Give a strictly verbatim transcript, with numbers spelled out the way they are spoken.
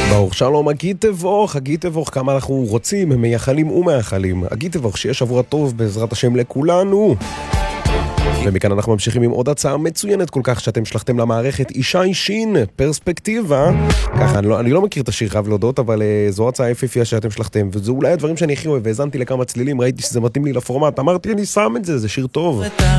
ברוך שלום, הגי תבוך, הגי תבוך, כמה אנחנו רוצים, מייחלים ומאחלים. הגי תבוך, שיש שבוע טוב בעזרת השם לכולנו. ומכאן אנחנו ממשיכים עם עוד הצעה מצוינת כל כך שאתם שלחתם למערכת, ישי שין, פרספקטיבה. ככה, אני לא, אני לא מכיר את השיר, חייב להודות, אבל uh, זו הצעה יפהפייה שאתם שלחתם, וזה אולי הדברים שאני הכי אוהב, והזנתי לכמה צלילים, ראיתי שזה מתאים לי לפורמט, אמרתי אני שם את זה, זה שיר טוב.